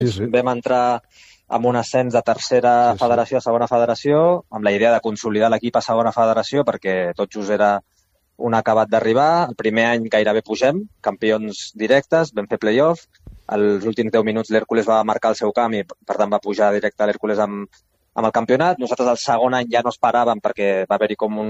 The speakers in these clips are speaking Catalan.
vam entrar amb un ascens de tercera federació a segona federació, amb la idea de consolidar l'equip a segona federació, perquè tot just era un acabat d'arribar. El primer any gairebé pugem, campions directes, vam fer play-off. Els últims 10 minuts l'Hèrcules va marcar el seu camp i, per tant, va pujar directe a l'Hèrcules amb el campionat. Nosaltres el segon any ja no esperàvem perquè va haver-hi com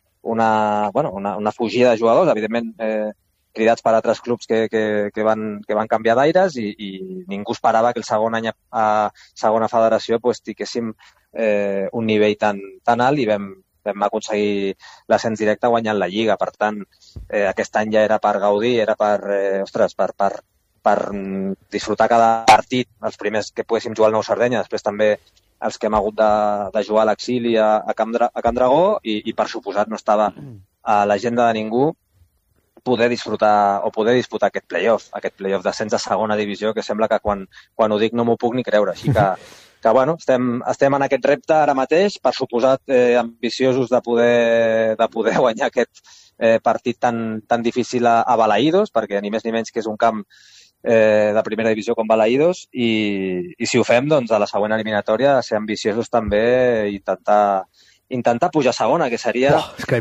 una fugida de jugadors, evidentment cridats per altres clubs que van canviar d'aires i ningú esperava que el segon any a segona federació tinguéssim un nivell tan alt i vam aconseguir l'ascens directe guanyant la Lliga. Per tant, aquest any ja era per gaudir, era per disfrutar cada partit, els primers que poguéssim jugar al Nou Sardenya, després també els que hem hagut de jugar a l'exili a Can Dragó i per suposat no estava a l'agenda de ningú poder disfrutar o poder disputar aquest play-off d'ascens a segona divisió, que sembla que quan ho dic no m'ho puc ni creure. Així que bueno, estem en aquest repte ara mateix, per suposat ambiciosos de poder guanyar aquest partit tan difícil a Balaïdos, perquè ni més ni menys que és un camp de primera divisió com Balaïdos, i si ho fem, doncs a la següent eliminatòria ser ambiciosos també i intentar pujar a segona, que seria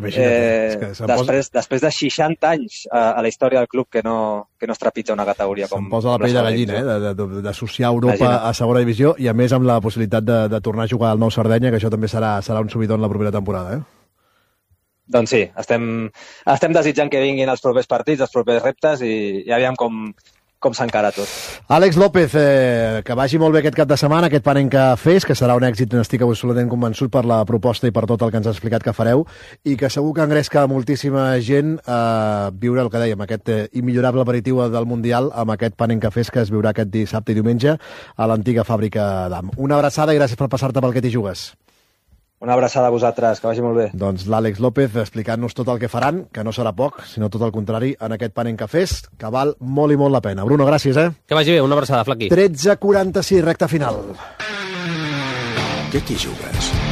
després de 60 anys a la història del club que no es trepitja una categoria com... Se'm posa la pell de gallina, d'associar Europa a segona divisió i a més amb la possibilitat de tornar a jugar al Nou Sardenya, que això també serà un subidon la propera temporada, Doncs sí, estem desitjant que vinguin els propers partits, els propers reptes i aviam com s'encara tot. Àlex López, que vagi molt bé aquest cap de setmana, aquest Panenka Fest, que serà un èxit, n'estic absolutament convençut per la proposta i per tot el que ens has explicat que fareu, i que segur que engresca moltíssima gent a viure el que dèiem, aquest immillorable aperitiu del Mundial amb aquest Panenka Fest que es viurà aquest dissabte i diumenge a l'antiga fàbrica d'Am. Una abraçada i gràcies per passar-te pel que t'hi jugues. Una abraçada a vosaltres, que vagi molt bé. Doncs l'Àlex López explicant-nos tot el que faran, que no serà poc, sinó tot el contrari, en aquest Panenka Fest, que val molt i molt la pena. Bruno, gràcies, Que vagi bé, una abraçada, Flaqui. 13:46, recta final. Què t'hi jugues?